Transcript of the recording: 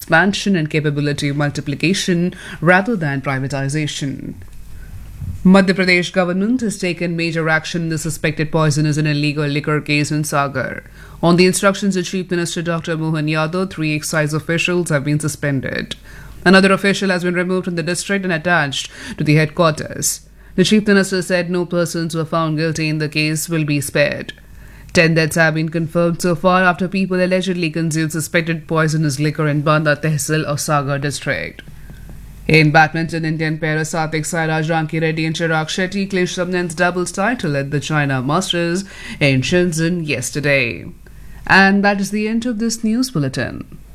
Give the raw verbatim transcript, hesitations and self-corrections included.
expansion and capability multiplication rather than privatization. Madhya Pradesh government has taken major action in the suspected poisonous and illegal liquor case in Sagar. On the instructions of Chief Minister Doctor Mohan Yadav, three excise officials have been suspended. Another official has been removed from the district and attached to the headquarters. The Chief Minister said no persons who are found guilty in the case will be spared. Ten deaths have been confirmed so far after people allegedly consumed suspected poisonous liquor in Banda Tehsil of Sagar district. In badminton, Indian pair Satvik Sairaj Ranki Reddy and Chirag Shetty clinched the men's doubles title at the China Masters in Shenzhen yesterday. And that is the end of this news bulletin.